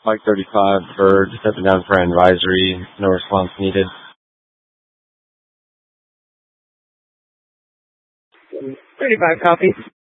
Mike 35, Bird, stepping down for advisory. No response needed. 35 copy.